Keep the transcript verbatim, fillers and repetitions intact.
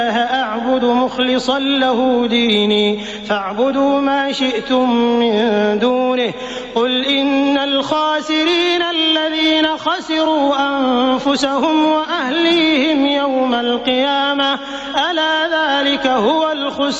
أعبد مخلصا له ديني فاعبدوا ما شئتم من دونه قل إن الخاسرين الذين خسروا أنفسهم وأهليهم يوم القيامة ألا ذلك هو الخسران